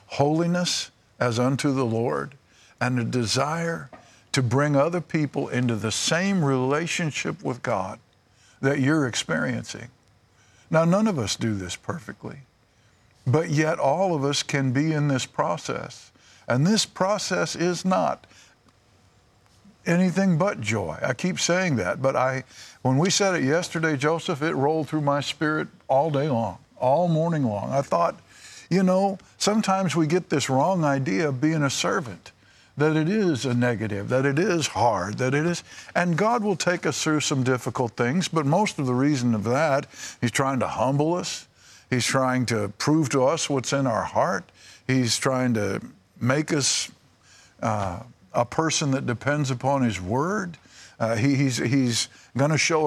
holiness as unto the Lord and a desire to bring other people into the same relationship with God that you're experiencing. Now, none of us do this perfectly, but yet all of us can be in this process. And this process is not anything but joy. I keep saying that, but when we said it yesterday, Joseph, it rolled through my spirit all day long, all morning long. I thought, sometimes we get this wrong idea of being a servant, that it is a negative, that it is hard, and God will take us through some difficult things, but most of the reason of that, He's trying to humble us. He's trying to prove to us what's in our heart. He's trying to make us a person that depends upon His Word. He's going to show